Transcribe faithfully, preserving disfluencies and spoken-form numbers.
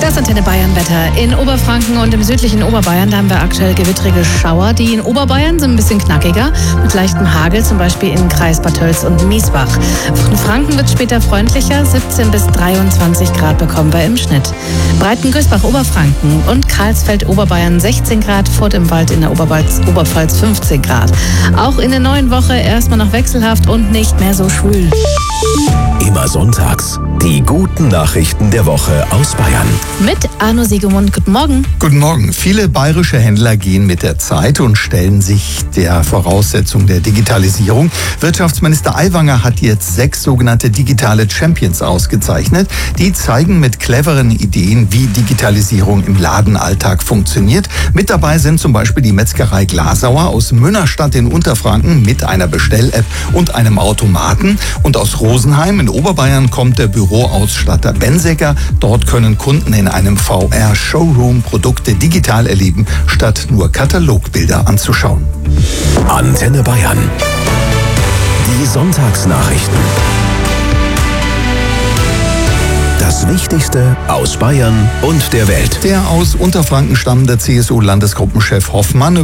Das Antenne Bayern Wetter. In Oberfranken und im südlichen Oberbayern, da haben wir aktuell gewittrige Schauer. Die in Oberbayern sind ein bisschen knackiger, mit leichtem Hagel, zum Beispiel in Kreis Bad Tölz und Miesbach. In Franken wird später freundlicher, siebzehn bis dreiundzwanzig Grad bekommen wir im Schnitt. Breitengüßbach Oberfranken und Karlsfeld Oberbayern sechzehn Grad, Furt im Wald in der Oberpfalz, Oberpfalz fünfzehn Grad. Auch in der neuen Woche erstmal noch wechselhaft und nicht mehr so schwül. Immer sonntags die guten Nachrichten der Woche aus Bayern. Mit Arno Siegemund. Guten Morgen. Guten Morgen. Viele bayerische Händler gehen mit der Zeit und stellen sich der Voraussetzung der Digitalisierung. Wirtschaftsminister Aiwanger hat jetzt sechs sogenannte digitale Champions ausgezeichnet. Die zeigen mit cleveren Ideen, wie Digitalisierung im Ladenalltag funktioniert. Mit dabei sind zum Beispiel die Metzgerei Glasauer aus Münnerstadt in Unterfranken mit einer Bestell-App und einem Automaten. Und aus Rosenheim in Oberbayern kommt der Büroausstatter Bensecker. Dort können Kunden in einem V R-Showroom Produkte digital erleben, statt nur Katalogbilder anzuschauen. Antenne Bayern. Die Sonntagsnachrichten. Das Wichtigste aus Bayern und der Welt. Der aus Unterfranken stammende C S U-Landesgruppenchef Hoffmann